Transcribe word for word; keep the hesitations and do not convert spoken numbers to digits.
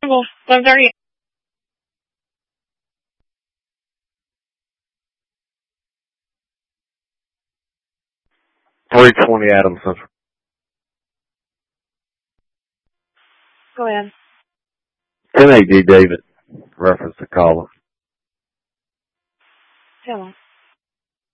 Well, one thirty. three twenty Adams Central. Go ahead. ten eighty David. Reference to caller. Tell him.